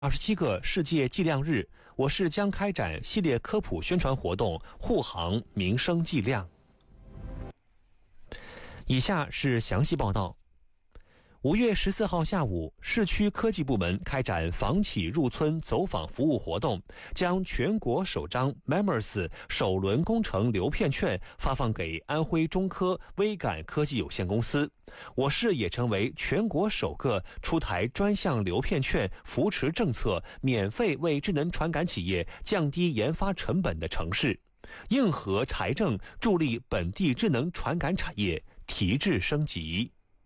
27个世界计量日，我市将开展系列科普宣传活动，护航民生计量。以下是详细报道。5月14号下午，市区科技部门开展房企入村走访服务活动，将全国首张 MEMS 首轮工程流片券发放给安徽中科微感科技有限公司。我市也成为全国首个出台专项流片券扶持政策，免费为智能传感企业降低研发成本的城市，硬核财政助力本地智能传感产业提质升级。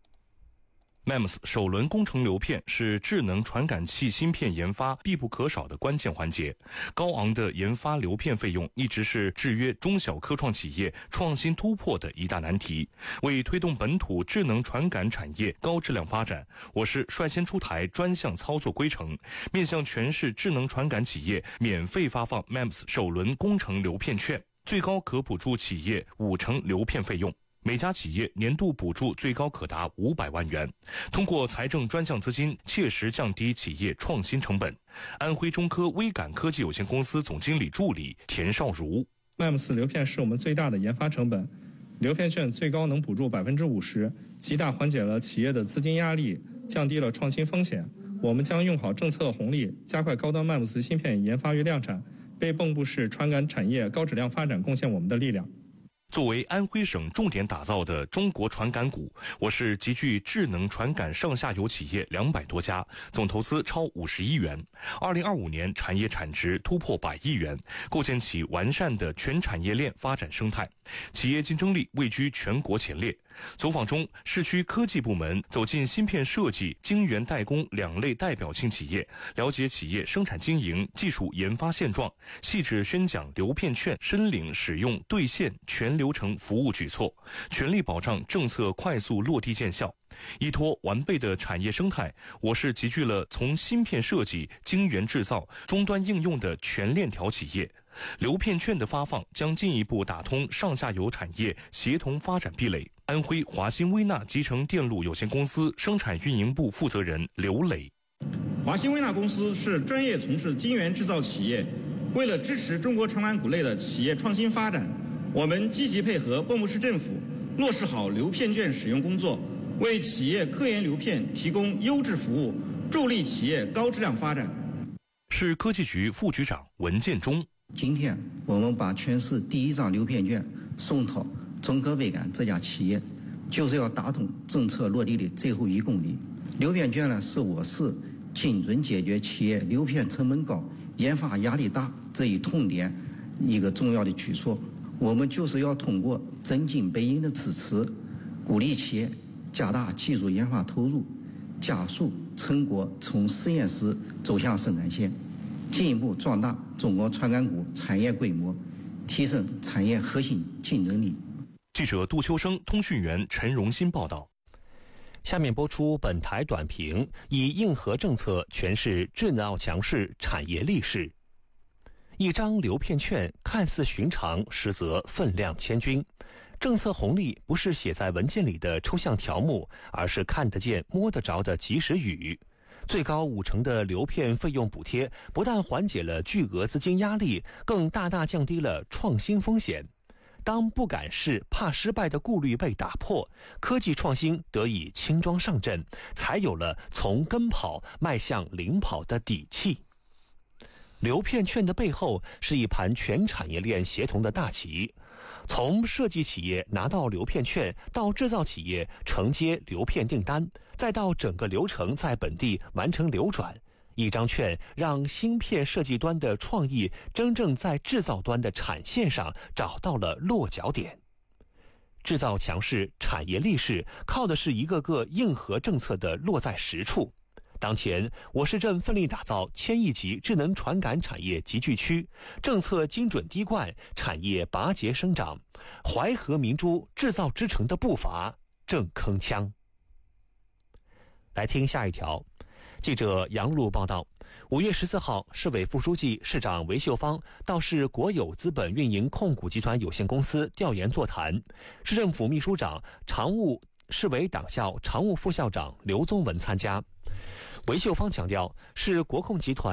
MEMS 首轮工程流片是智能传感器芯片研发必不可少的关键环节。高昂的研发流片费用一直是制约中小科创企业创新突破的一大难题。为推动本土智能传感产业高质量发展，我市率先出台专项操作规程，面向全市智能传感企业免费发放 MEMS 首轮工程流片券，最高可补助企业50%流片费用。每家企业年度补助最高可达500万元，通过财政专项资金切实降低企业创新成本。安徽中科微感科技有限公司总经理助理田少如 ：MEMS 流片是我们最大的研发成本，流片券最高能补助50%，极大缓解了企业的资金压力，降低了创新风险。我们将用好政策红利，加快高端 MEMS 芯片研发与量产，为蚌埠市传感产业高质量发展贡献我们的力量。 作为安徽省重点打造的中国传感股，我市集聚智能传感上下游企业200多家，总投资超50亿元。2025年产业产值突破100亿元，构建起完善的全产业链发展生态，企业竞争力位居全国前列。走访中，市区科技部门走进芯片设计、晶圆代工2类代表性企业，了解企业生产经营、技术研发现状，细致宣讲流片券申领使用兑现全流程服务举措，全力保障政策快速落地见效。依托完备的产业生态，我市集聚了从芯片设计、晶圆制造、终端应用的全链条企业。流片券的发放将进一步打通上下游产业协同发展壁垒。安徽华新微纳集成电路有限公司生产运营部负责人刘磊： 华新微纳公司是专业从事晶圆制造企业，为了支持中国传感股类的企业创新发展，我们积极配合蚌埠市政府，落实好流片券使用工作，为企业科研流片提供优质服务，助力企业高质量发展。 市科技局副局长文建中： 今天我们把全市第1张流片券送到中科微感这家企业，就是要打通政策落地的最后1公里。流片券呢，是我市精准解决企业流片成本高、研发压力大这一痛点一个重要的举措。我们就是要通过真金白银的支持，鼓励企业加大技术研发投入，加速成果从实验室走向生产线，进一步壮大中国传感股产业规模，提升产业核心竞争力。 记者杜秋生、通讯员陈荣新报道。 下面播出本台短评：以硬核政策诠释智能奥强市产业力势。一张流片券看似寻常，实则分量千钧。政策红利不是写在文件里的抽象条目，而是看得见摸得着的及时雨。最高50%的流片费用补贴，不但缓解了巨额资金压力，更大大降低了创新风险。当不敢试、怕失败的顾虑被打破，科技创新得以轻装上阵，才有了从跟跑迈向领跑的底气。流片券的背后是一盘全产业链协同的大棋，从设计企业拿到流片券，到制造企业承接流片订单，再到整个流程在本地完成流转。一张券让芯片设计端的创意真正在制造端的产线上找到了落脚点。制造强势、产业力势，靠的是一个个硬核政策的落在实处。当前，我市正奋力打造1000亿级智能传感产业集聚区，政策精准滴灌，产业拔节生长，淮河明珠制造之城的步伐正铿锵。来听下一条。记者杨璐报道，5月14号，市委副书记、市长韦秀芳到市国有资本运营控股集团有限公司调研座谈，市政府秘书长、常务市委党校常务副校长刘宗文参加。 韦秀芳强调，是国控集团